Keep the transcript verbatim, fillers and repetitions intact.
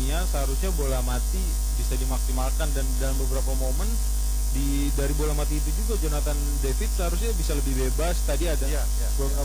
dunia, seharusnya bola mati bisa dimaksimalkan, dan dalam beberapa momen di dari bola mati itu juga Jonathan David seharusnya bisa lebih bebas. Tadi ada Iya, iya, beberapa